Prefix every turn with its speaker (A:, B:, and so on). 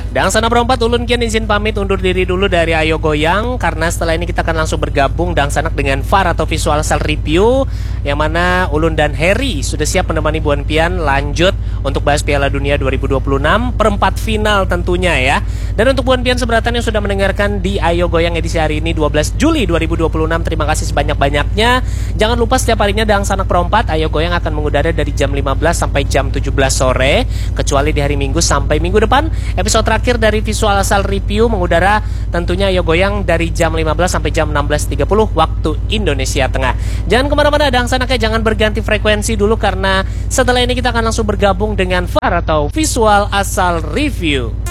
A: Dan sana berempat ulun kian izin pamit undur diri dulu dari Ayo Goyang, karena setelah ini kita akan langsung bergabung dan sanak dengan VAR atau Visual Asal Review, yang mana Ulun dan Harry sudah siap menemani Buan Pian lanjut untuk bahas Piala Dunia 2026 perempat final tentunya ya. Dan untuk Buan Pian seberatan yang sudah mendengarkan di Ayo Goyang edisi hari ini 12 Juli 2026, terima kasih sebanyak-banyaknya. Jangan lupa setiap harinya Dang Sanak Perempat Ayo Goyang akan mengudara dari jam 15 sampai jam 17 sore, kecuali di hari Minggu sampai minggu depan. Episode terakhir dari Visual Asal Review mengudara tentunya Ayo Goyang dari jam 15 sampai jam 16.30 waktu Indonesia Tengah. Jangan kemana-mana Dang Sanaknya, jangan berganti frekuensi dulu, karena setelah ini kita akan langsung bergabung dengan VAR atau Visual Asal Review.